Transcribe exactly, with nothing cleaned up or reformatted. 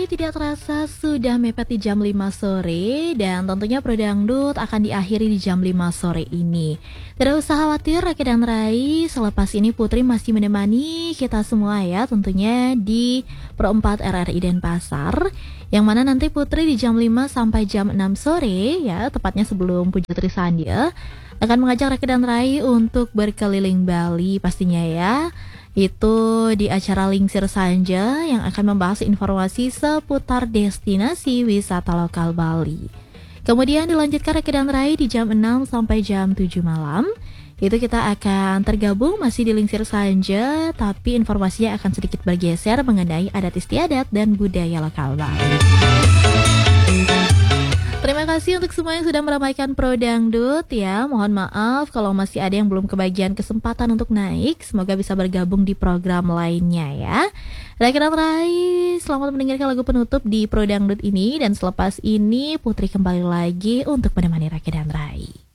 Rai, tidak terasa sudah mepet di jam lima sore dan tentunya Pro Dangdut akan diakhiri di jam lima sore ini. Tidak usah khawatir Raki dan Rai, selepas ini Putri masih menemani kita semua ya tentunya di Pro empat R R I Denpasar. Yang mana nanti Putri di jam lima sampai jam enam sore ya, tepatnya sebelum Puja Trisandia, akan mengajak Raki dan Rai untuk berkeliling Bali pastinya ya. Itu di acara Lingsir Sanja yang akan membahas informasi seputar destinasi wisata lokal Bali. Kemudian dilanjutkan Raki dan Rai di jam enam sampai jam tujuh malam. Itu kita akan tergabung masih di Lingsir Sanja, tapi informasinya akan sedikit bergeser mengenai adat istiadat dan budaya lokal Bali. Terima kasih untuk semua yang sudah meramaikan Pro Dangdut ya. Mohon maaf kalau masih ada yang belum kebagian kesempatan untuk naik. Semoga bisa bergabung di program lainnya ya. Raki dan Rai, selamat mendengarkan lagu penutup di Pro Dangdut ini. Dan selepas ini Putri kembali lagi untuk menemani Raki dan Rai.